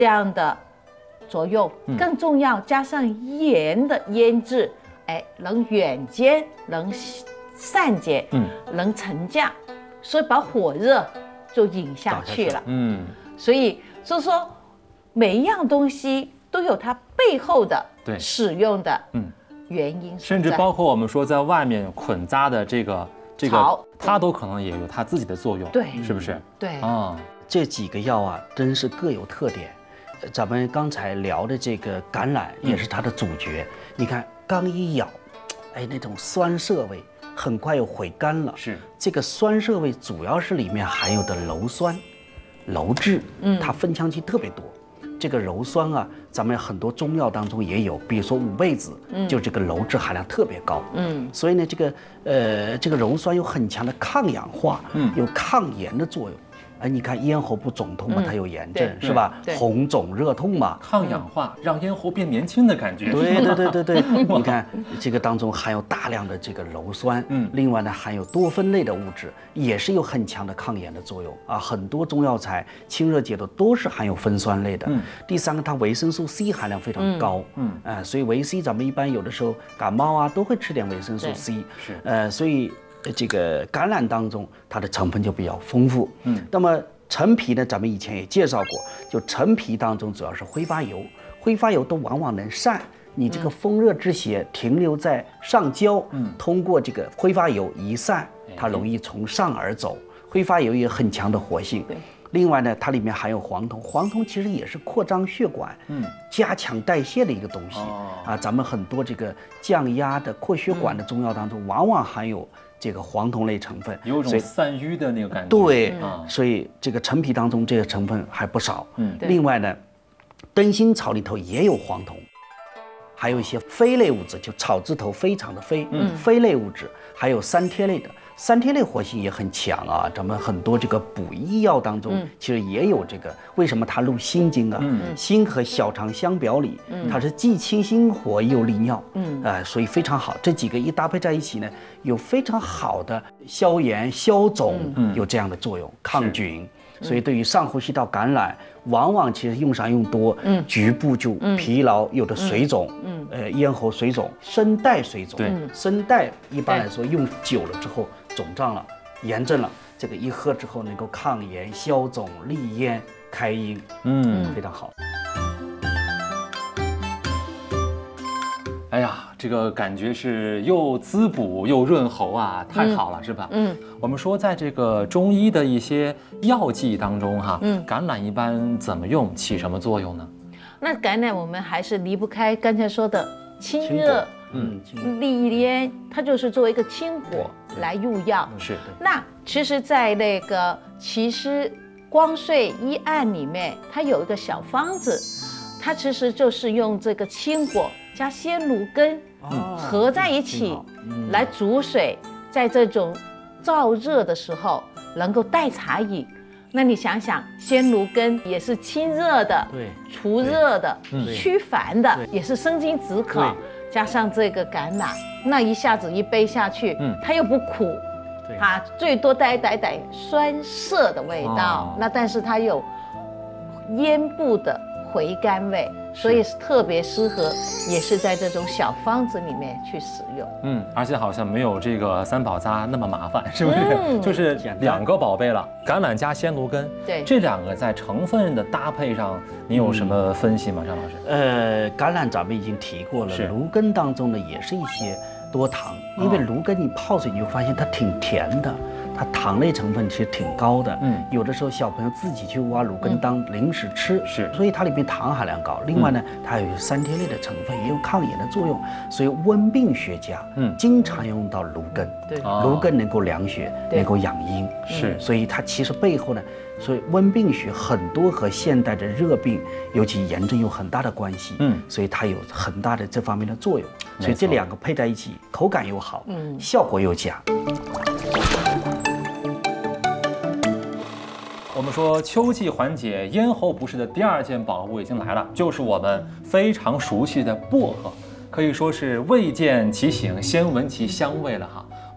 这样的作用，更重要加上盐的腌制，能远煎，能散结，能沉降，所以把火热就引下去了。所以就是说每一样东西都有它背后的使用的原因， 甚至包括我们说在外面捆扎的这个它都可能也有它自己的作用， 对， 是不是？ 对啊，这几个药啊，真是各有特点。咱们刚才聊的这个橄榄也是它的主角。你看，刚一咬，那种酸涩味很快又回甘了。 是这个酸涩味主要是里面含有的鞣酸、鞣质，它分羟基特别多。这个鞣酸啊，咱们很多中药当中也有，比如说五味子，就这个鞣质含量特别高。所以呢，这个鞣酸有很强的抗氧化，有抗炎的作用。你看咽喉不肿痛嘛，它有炎症是吧？红肿热痛嘛， 抗氧化让咽喉变年轻的感觉。 对，你看这个当中含有大量的这个鞣酸，另外呢含有多酚类的物质，也是有很强的抗炎的作用啊。很多中药材清热解毒都是含有酚酸类的。第三个，它维生素 C 含量非常高，所以维 C 咱们一般有的时候感冒啊都会吃点维生素 C， 是，所以。这个橄榄当中，它的成分就比较丰富。那么陈皮呢，咱们以前也介绍过，就陈皮当中主要是挥发油，挥发油都往往能散你这个风热之邪停留在上焦，通过这个挥发油一散，它容易从上而走。挥发油也很强的活性。另外呢，它里面含有黄酮，黄酮其实也是扩张血管、加强代谢的一个东西啊。咱们很多这个降压的、扩血管的中药当中，往往含有这个黄酮类成分， 有种散瘀的那个感觉。 对，所以这个陈皮当中这个成分还不少。另外呢，灯心草里头也有黄酮，还有一些非类物质，就草字头非常的非，非类物质，还有三萜类的。三萜类活性也很强啊，咱们很多这个补益药当中其实也有这个。为什么它入心经啊？心和小肠相表里，它是既清心火又利尿，所以非常好。这几个一搭配在一起呢，有非常好的消炎、消肿，有这样的作用，抗菌。所以对于上呼吸道感染，往往其实用上用多，局部就疲劳，有的水肿，咽喉水肿、声带水肿，声带一般来说用久了之后肿胀了、炎症了，这个一喝之后能够抗炎、消肿、利咽、开音，非常好。 哎呀，这个感觉是又滋补又润喉啊，太好了，是吧？我们说在这个中医的一些药剂当中哈，橄榄一般怎么用，起什么作用呢？ 那橄榄我们还是离不开刚才说的清热、利咽，它就是作为一个清火来入药。 是的。 那其实，在那个其实光岁医案里面，它有一个小方子，它其实就是用这个清火加鲜芦根合在一起来煮水，在这种燥热的时候能够代茶饮。那你想想，鲜芦根也是清热的，除热的，驱烦的，也是生津止渴，加上这个橄榄，那一下子一杯下去，它又不苦，它最多带酸涩的味道，那但是它有咽部的回甘味，所以特别适合，也是在这种小方子里面去使用。 而且好像没有这个三宝杂那么麻烦，是不是？就是两个宝贝了，橄榄加鲜芦根。 对， 这两个在成分的搭配上，你有什么分析吗，张老师？ 橄榄咱们已经提过了，芦根当中呢也是一些多糖，因为芦根你泡水你就发现它挺甜的。它糖类成分其实挺高的，有的时候小朋友自己去挖芦根当零食吃，所以它里面糖含量高。另外呢，它有三萜类的成分，也有抗炎的作用，所以温病学家经常用到芦根。芦根能够凉血，能够养阴，所以它其实背后呢，所以温病学很多和现代的热病，尤其炎症有很大的关系，所以它有很大的这方面的作用。所以这两个配在一起，口感又好，效果又佳。 我们说秋季缓解咽喉不适的第二件宝物已经来了，就是我们非常熟悉的薄荷，可以说是未见其形，先闻其香味了哈。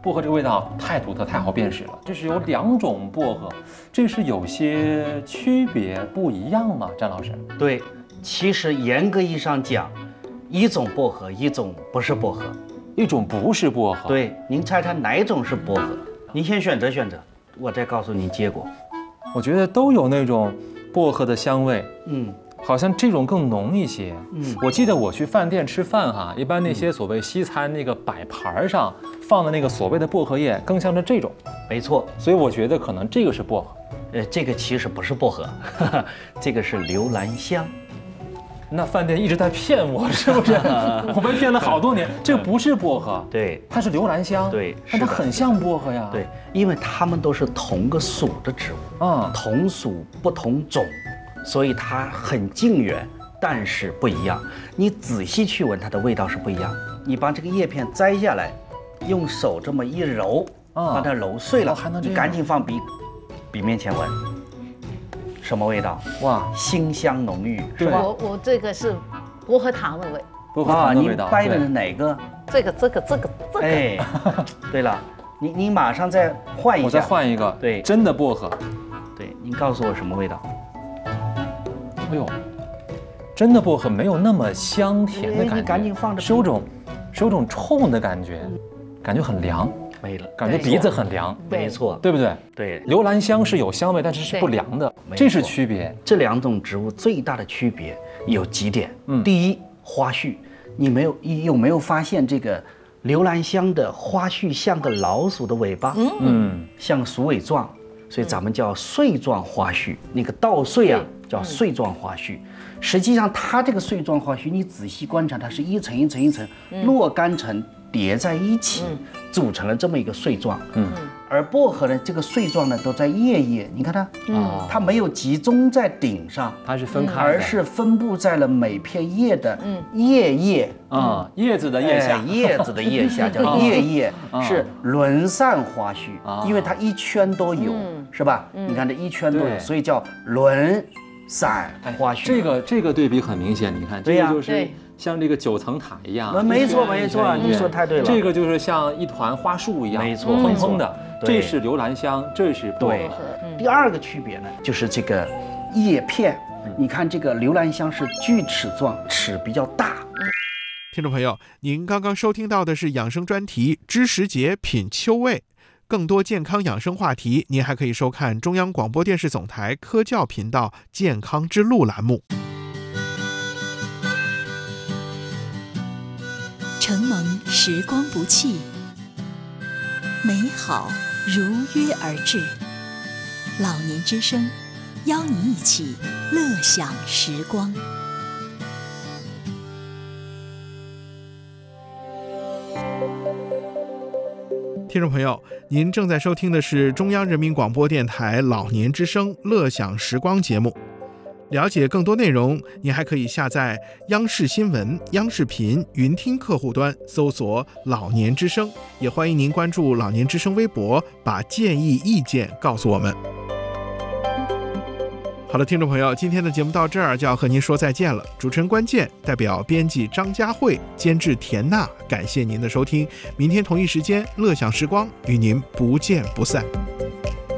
薄荷这个味道太独特，太好辨识了。这是有2种薄荷，这是有些区别不一样吗？詹老师？ 对，其实严格意义上讲，一种薄荷，一种不是薄荷。 一种不是薄荷。 对，您猜猜哪一种是薄荷？您先选择，我再告诉您结果。 我觉得都有那种薄荷的香味。 嗯。 好像这种更浓一些。我记得我去饭店吃饭哈，一般那些所谓西餐那个摆盘上放的那个所谓的薄荷叶，更像是这种。 没错， 所以我觉得可能这个是薄荷。 这个其实不是薄荷，这个是留兰香。 那饭店一直在骗我，是不是？我被骗了好多年。这个不是薄荷， 对， 它是留兰香， 对， 但它很像薄荷呀。 对，因为它们都是同个属的植物，同属不同种。所以它很近缘，但是不一样。你仔细去闻，它的味道是不一样。你把这个叶片摘下来，用手这么一揉，把它揉碎了，你赶紧放笔面前闻，什么味道？哇，馨香浓郁，是吧？ 我这个是薄荷糖的味。 薄荷糖的味道。 您掰的是哪个？ 这个。 哎，对了，你马上再换一下。 我再换一个。 对， 真的薄荷。 对，您告诉我什么味道？ 哎呦，真的薄荷没有那么香甜的感觉， 你赶紧放着， 是有种冲的感觉，感觉很凉， 没了， 感觉鼻子很凉， 没错， 对不对？ 对， 留兰香是有香味，但是是不凉的，这是区别。 这2种植物最大的区别有几点，第一，花序，你有没有发现这个留兰香的花序像个老鼠的尾巴，像鼠尾状，所以咱们叫穗状花序，那个稻穗啊。叫穗状花序，实际上它这个穗状花序，你仔细观察，它是一层一层一层若干层叠在一起，组成了这么一个穗状。而薄荷呢，这个穗状呢都在叶，你看它，它没有集中在顶上， 它是分开的， 而是分布在了每片叶的叶叶子的叶下， 叶子的叶下叫叶，是轮散花序，因为它一圈都有，是吧？你看这一圈都有，所以叫轮散花序。 这个对比很明显，你看，这个就是像这个9层塔一样。 没错，你说太对了。 这个就是像一团花束一样， 没错， 蓬蓬的。这是留兰香，这是薄荷。 第2个区别呢，就是这个叶片。你看这个留兰香是锯齿状，齿比较大。 听众朋友，您刚刚收听到的是养生专题《知时节品秋味》。更多健康养生话题，您还可以收看中央广播电视总台科教频道《健康之路》栏目。 承蒙时光不弃，美好如约而至。老年之声，邀您一起乐享时光。 听众朋友，您正在收听的是中央人民广播电台老年之声乐享时光节目。了解更多内容，您还可以下载央视新闻、央视频云听客户端，搜索老年之声。也欢迎您关注老年之声微博，把建议意见告诉我们。好了，听众朋友，今天的节目到这儿就要和您说再见了。主持人关键，代表编辑张佳慧，监制田娜，感谢您的收听。明天同一时间，乐享时光与您不见不散。